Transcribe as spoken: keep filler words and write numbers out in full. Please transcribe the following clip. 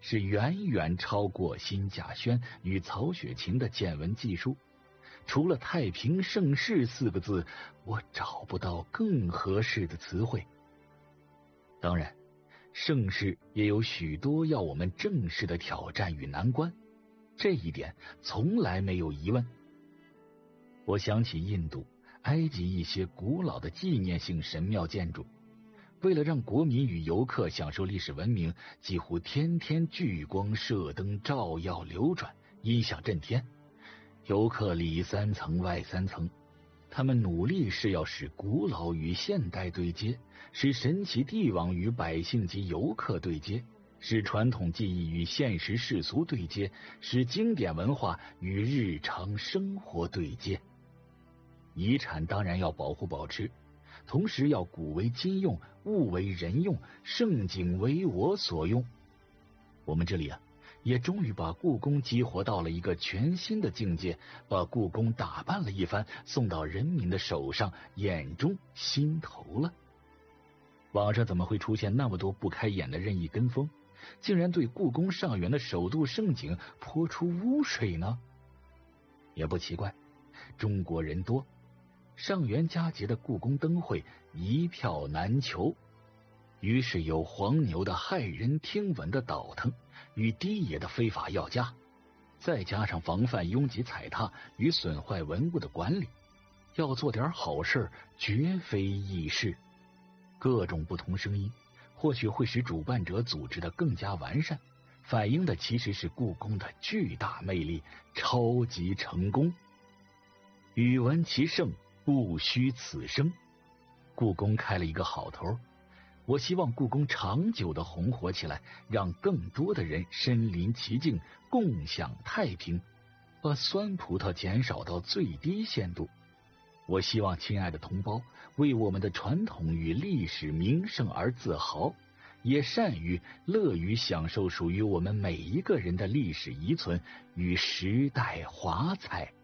是远远超过辛稼轩与曹雪芹的见闻记述。除了太平盛世四个字，我找不到更合适的词汇。当然，盛世也有许多要我们正视的挑战与难关，这一点从来没有疑问。我想起印度、埃及一些古老的纪念性神庙建筑，为了让国民与游客享受历史文明，几乎天天聚光射灯照耀流转，音响震天，游客里三层外三层。他们努力是要使古老与现代对接，使神奇帝王与百姓及游客对接，使传统技艺与现实世俗对接，使经典文化与日常生活对接。遗产当然要保护保持，同时要古为今用，物为人用，盛景为我所用。我们这里啊，也终于把故宫激活到了一个全新的境界，把故宫打扮了一番，送到人民的手上、眼中、心头了。网上怎么会出现那么多不开眼的任意跟风，竟然对故宫上元的首度盛景泼出污水呢？也不奇怪，中国人多，上元佳节的故宫灯会一票难求，于是有黄牛的骇人听闻的倒腾与低爷的非法要价，再加上防范拥挤踩踏与损坏文物的管理，要做点好事绝非易事。各种不同声音或许会使主办者组织的更加完善，反映的其实是故宫的巨大魅力，超级成功。语闻其盛，不虚此生。故宫开了一个好头，我希望故宫长久的红火起来，让更多的人身临其境，共享太平，把酸葡萄减少到最低限度。我希望亲爱的同胞为我们的传统与历史名胜而自豪，也善于乐于享受属于我们每一个人的历史遗存与时代华彩。